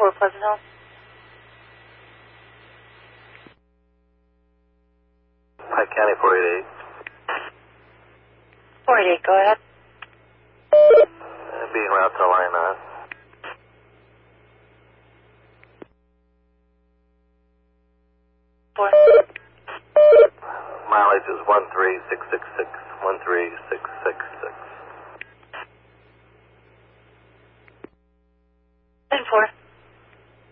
Pleasant Hill. Pike County 488. 488, go ahead. Being route to line 4. mileage is 13666. 13666.